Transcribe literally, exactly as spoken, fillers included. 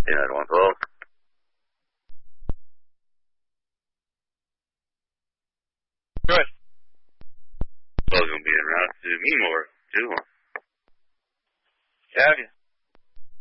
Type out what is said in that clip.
Yeah, I want well. Good. So I'm gonna be around to me more too. Have you?